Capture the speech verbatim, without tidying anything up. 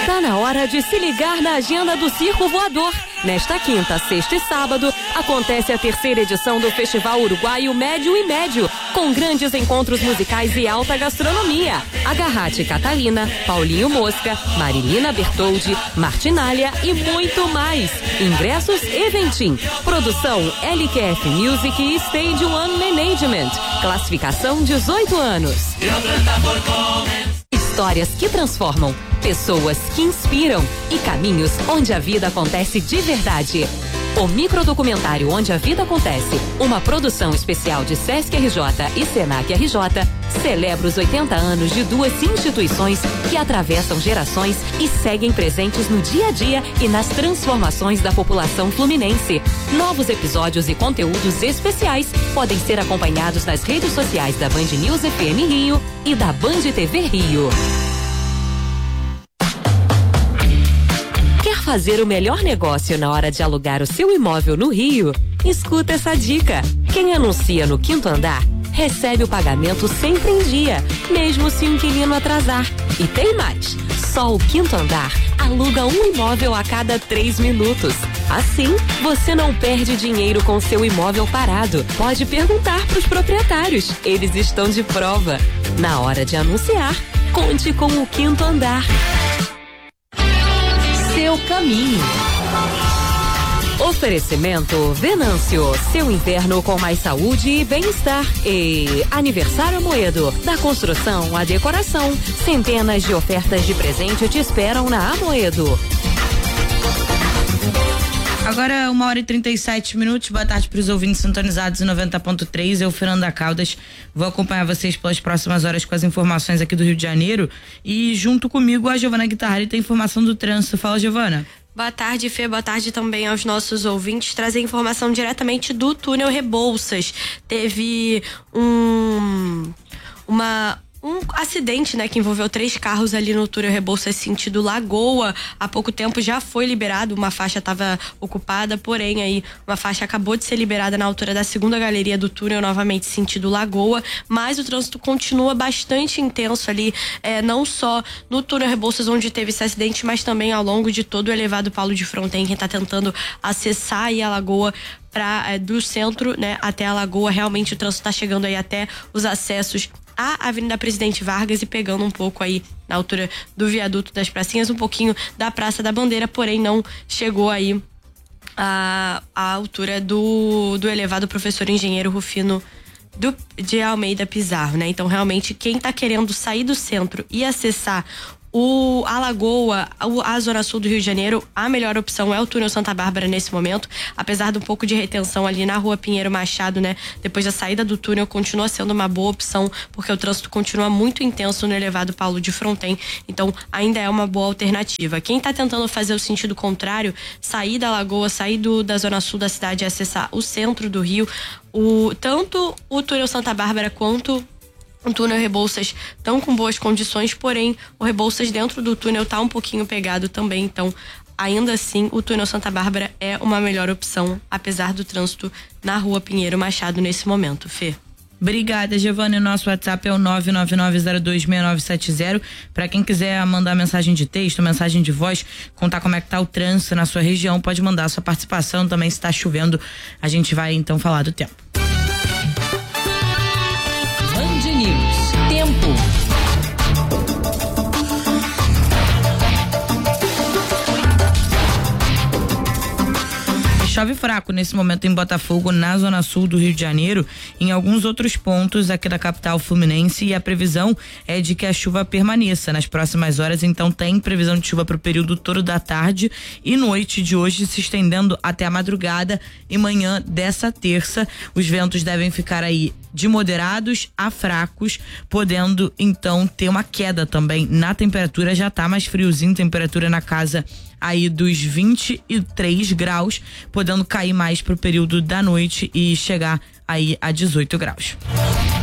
Tá na hora de se ligar na agenda do Circo Voador. Nesta quinta, sexta e sábado, acontece a terceira edição do Festival Uruguaio Médio e Médio, com grandes encontros musicais e alta gastronomia. Agarrate Catalina, Paulinho Mosca, Marilina Bertoldi, Martinália e muito mais. Ingressos Eventim. Produção L Q F Music e Stadium One Management. Classificação dezoito anos. Histórias que transformam, pessoas que inspiram e caminhos onde a vida acontece de verdade. O microdocumentário Onde a Vida Acontece, uma produção especial de Sesc R J e Senac R J, celebra os oitenta anos de duas instituições que atravessam gerações e seguem presentes no dia a dia e nas transformações da população fluminense. Novos episódios e conteúdos especiais podem ser acompanhados nas redes sociais da Band News F M Rio e da Band T V Rio. Quer fazer o melhor negócio na hora de alugar o seu imóvel no Rio? Escuta essa dica. Quem anuncia no quinto andar recebe o pagamento sempre em dia, mesmo se o inquilino atrasar. E tem mais. Só o quinto andar aluga um imóvel a cada três minutos. Assim, você não perde dinheiro com seu imóvel parado. Pode perguntar para os proprietários. Eles estão de prova. Na hora de anunciar, conte com o quinto andar. Seu caminho. Oferecimento Venâncio, seu inverno com mais saúde e bem-estar. E Aniversário Amoedo, da construção à decoração. Centenas de ofertas de presente te esperam na Amoedo. Agora, uma hora e trinta e sete minutos. Boa tarde para os ouvintes sintonizados em noventa ponto três. Eu, Fernanda Caldas, vou acompanhar vocês pelas próximas horas com as informações aqui do Rio de Janeiro. E junto comigo, a Giovana Guitarrari tem informação do trânsito. Fala, Giovana. Boa tarde, Fê. Boa tarde também aos nossos ouvintes. Trazer informação diretamente do túnel Rebouças. Teve um... uma... um acidente, né, que envolveu três carros ali no túnel Rebouças sentido Lagoa. Há pouco tempo já foi liberado, uma faixa estava ocupada, porém aí uma faixa acabou de ser liberada na altura da segunda galeria do túnel, novamente sentido Lagoa, mas o trânsito continua bastante intenso ali, é, não só no túnel Rebouças onde teve esse acidente, mas também ao longo de todo o elevado Paulo de Fronten, quem está tentando acessar aí a Lagoa pra, é, do centro, né, até a Lagoa. Realmente o trânsito está chegando aí até os acessos a Avenida Presidente Vargas e pegando um pouco aí na altura do viaduto das Pracinhas, um pouquinho da Praça da Bandeira, porém não chegou aí a, a altura do, do elevado Professor Engenheiro Rufino do, de Almeida Pizarro, né? Então realmente quem tá querendo sair do centro e acessar o a Lagoa, a Zona Sul do Rio de Janeiro, a melhor opção é o túnel Santa Bárbara nesse momento, apesar de um pouco de retenção ali na rua Pinheiro Machado, né? Depois da saída do túnel, continua sendo uma boa opção, porque o trânsito continua muito intenso no elevado Paulo de Fronten, então ainda é uma boa alternativa. Quem tá tentando fazer o sentido contrário, sair da Lagoa, sair do, da Zona Sul da cidade e acessar o centro do Rio, o, tanto o túnel Santa Bárbara quanto o túnel Rebouças estão com boas condições, porém o Rebouças dentro do túnel tá um pouquinho pegado também, então ainda assim o túnel Santa Bárbara é uma melhor opção, apesar do trânsito na rua Pinheiro Machado nesse momento. Fê. Obrigada, Giovana. O nosso WhatsApp é o nove nove nove zero dois seis nove sete zero. Para quem quiser mandar mensagem de texto, mensagem de voz, contar como é que tá o trânsito na sua região, pode mandar a sua participação também. Se tá chovendo, a gente vai então falar do tempo. Band News. Tempo. Chove fraco nesse momento em Botafogo, na Zona Sul do Rio de Janeiro, em alguns outros pontos aqui da capital fluminense, e a previsão é de que a chuva permaneça nas próximas horas. Então tem previsão de chuva para o período todo da tarde e noite de hoje, se estendendo até a madrugada e manhã dessa terça. Os ventos devem ficar aí de moderados a fracos, podendo então ter uma queda também na temperatura. Já tá mais friozinho, temperatura na casa aí dos vinte e três graus, podendo cair mais pro período da noite e chegar aí a dezoito graus.